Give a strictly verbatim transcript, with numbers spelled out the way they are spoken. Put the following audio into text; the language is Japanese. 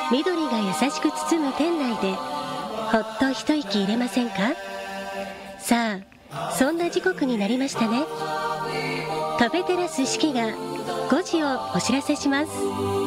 緑が優しく包む店内でほっと一息入れませんか？さあ、そんな時刻になりましたね。カフェテラス四季がごじをお知らせします。